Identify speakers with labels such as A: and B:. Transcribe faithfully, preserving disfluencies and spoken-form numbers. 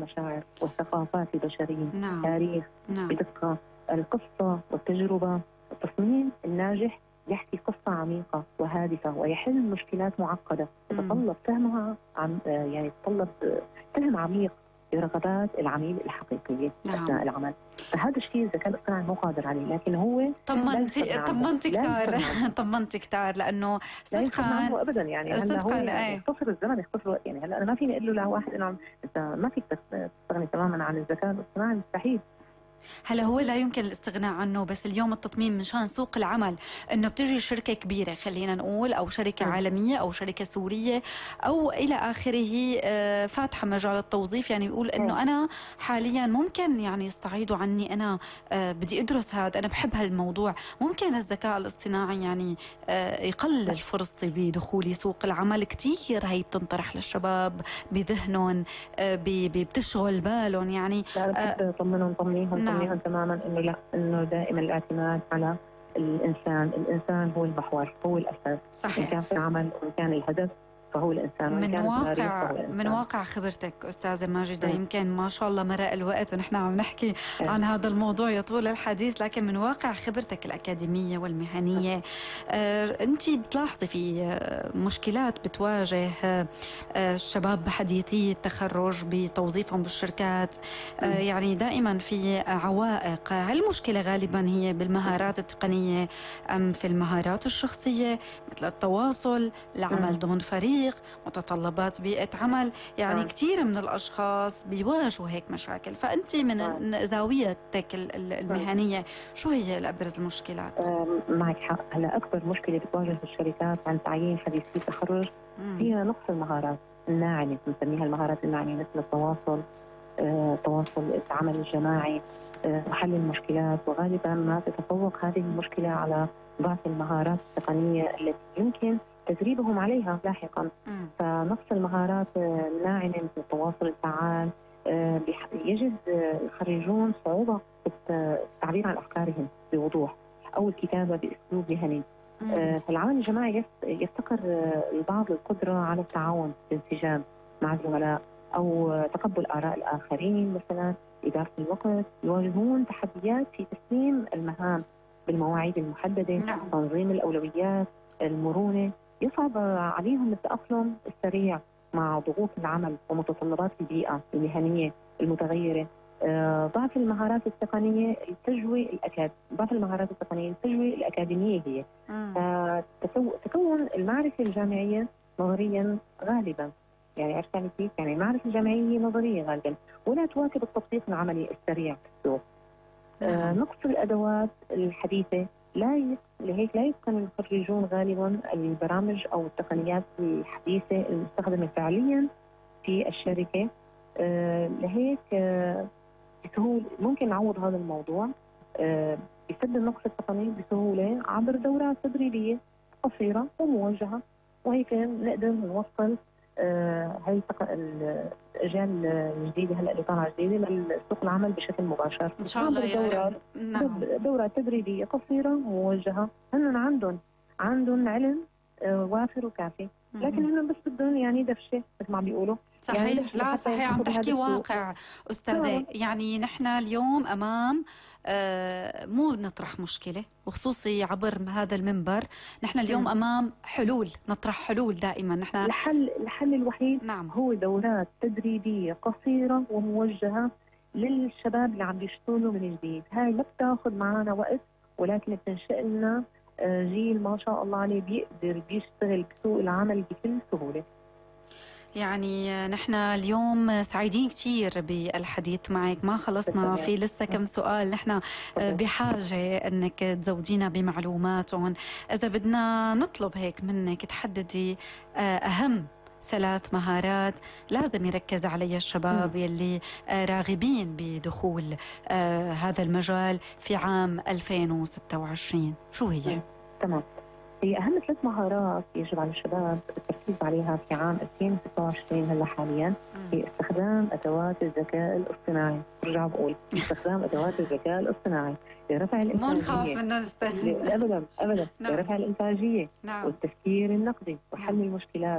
A: المشاعر والثقافات البشرية،
B: نعم.
A: التاريخ
B: نعم.
A: بدقة، القصة والتجربة. التصميم الناجح يحكي قصة عميقة وهادفة ويحل مشكلات معقدة تتطلب فهمها عن يعني تتطلب فهم عميق لرغبات العميل الحقيقية
B: نعم.
A: أثناء العمل. فهذا الشيء الذكاء الاصطناعي مو قادر عليه، لكن هو
B: طمنتي طمنتي كتار طمنتي كتار لأنه
A: صدقا ابدا يعني هلا هو يعني
B: ايه.
A: يختصر الزمن يختصر الوقت. يعني هلا انا ما فيني اقول له لواحد انه انت ما فيك تستغني تماما عن الذكاء الاصطناعي، مستحيل.
B: هلا هو لا يمكن الاستغناء عنه، بس اليوم التطمين مشان سوق العمل انه بتجي شركه كبيره خلينا نقول، او شركه م. عالميه او شركه سوريه او الى اخره فاتحه مجال التوظيف، يعني بيقول انه م. انا حاليا ممكن يعني يستعيدوا عني، انا بدي ادرس هذا، انا بحب هالموضوع، ممكن الذكاء الاصطناعي يعني يقلل فرصتي بدخولي سوق العمل. كثير هي بتنطرح للشباب بذهنهم، بتشغل بالهم يعني.
A: لا طمنهم طمنيهم طمنيهم تماما انه لا، انه دائما الاعتماد على الانسان، الانسان هو المحور، هو الاساس.
B: صحيح.
A: ان كان في العمل وان كان الهدف فهو الانسان.
B: من واقع من واقع خبرتك استاذه ماجده، م. يمكن ما شاء الله مرق الوقت ونحن عم نحكي م. عن هذا الموضوع يطول الحديث، لكن من واقع خبرتك الاكاديميه والمهنيه آه، انت بتلاحظي في مشكلات بتواجه آه، الشباب بحديثي التخرج بتوظيفهم بالشركات، آه، يعني دائما في عوائق. هالمشكله غالبا هي بالمهارات التقنيه ام في المهارات الشخصيه مثل التواصل، العمل ضمن فريق، متطلبات بيئة عمل؟ يعني آه. كثير من الأشخاص بيواجهوا هيك مشاكل. فأنت من آه. زاويتك المهنية شو هي الأبرز المشكلات؟
A: آه معك حق. هلا أكبر مشكلة بتواجه الشركات عن تعيين حديثي التخرج هي نقص المهارات الناعمة، بنسميها المهارات الناعمة، مثل التواصل، آه، تواصل العمل الجماعي، آه، حل المشكلات. وغالبا ما تتفوق هذه المشكلة على ضعف المهارات التقنية التي يمكن تدريبهم عليها لاحقا. م. فنقص المهارات الناعمة مثل التواصل الفعال يجد الخريجون صعوبة في التعبير عن أفكارهم بوضوح أو الكتابة بأسلوب مهني. فالعمل الجماعي يفتقر البعض القدرة على التعاون بانسجام مع الزملاء أو تقبل آراء الآخرين، مثلا إدارة الوقت. يواجهون تحديات في تسليم المهام بالمواعيد المحددة. نعم. تنظيم الأولويات، المرونة. يصعب عليهم التأقلم السريع مع ضغوط العمل ومتطلبات البيئة المهنية المتغيرة. آه، ضعف المهارات التقنية التجوي الأكاد ضعف المهارات التقنية التجوي الأكاديمية هي تكون المعرفة الجامعية نظريا غالبا. يعني عرفت كيف؟ يعني المعرفة الجامعية نظرية غالبا ولا تواكب التطبيق العملي السريع في السوق. آه، نقص الأدوات الحديثة، لا لهيك لا يتقن الخريجون غالبا البرامج او التقنيات الحديثه المستخدمه فعليا في الشركه. آه لهيك آه بسهوله ممكن نعوض هذا الموضوع آه بسد النقص التقني بسهوله عبر دورات تدريبيه قصيره وموجهه، وهيك نقدر نوصل آه هي الاجيال الجديده هلا اللي طالعه جديده لسوق العمل بشكل مباشر
B: ان شاء الله.
A: دورات نعم. دورات تدريبيه قصيره موجهه. هن عندهم عندهم علم آه وافر وكافي، لكن هن بس بدهم يعني دفشه مثل ما عم بيقولوا.
B: صحيح. يعني لا صحيح، عم تحكي واقع أستاذة. يعني نحن اليوم أمام آه مو نطرح مشكلة، وخصوصي عبر هذا المنبر نحن اليوم م. أمام حلول، نطرح حلول دائما. نحن
A: الحل الحل الوحيد
B: نعم.
A: هو دورات تدريبية قصيرة وموجهة للشباب اللي عم بيشتغلوا من جديد. هاي ما بتاخذ معنا وقت، ولكن بتنشئ لنا جيل ما شاء الله عليه بيقدر بيشتغل بسوق العمل بكل سهولة.
B: يعني نحن اليوم سعيدين كثير بالحديث معك، ما خلصنا، في لسه كم سؤال نحن بحاجة أنك تزودينا بمعلوماتهم. إذا بدنا نطلب هيك منك تحددي أهم ثلاث مهارات لازم يركز عليها الشباب يلي راغبين بدخول هذا المجال في عام ألفين وستة وعشرين، شو هي؟
A: تمام. هي أهم ثلاث مهارات يجب على الشباب التركيز عليها في عام ألفين وستة وعشرين هلا حاليا، هي استخدام أدوات الذكاء الاصطناعي. برجع بقول استخدام أدوات الذكاء الاصطناعي لرفع الإنتاجية.
B: ما نخاف منه نستخدم.
A: أبدا أبدا. نعم. لرفع الإنتاجية.
B: نعم.
A: والتفكير النقدي وحل نعم. المشكلات.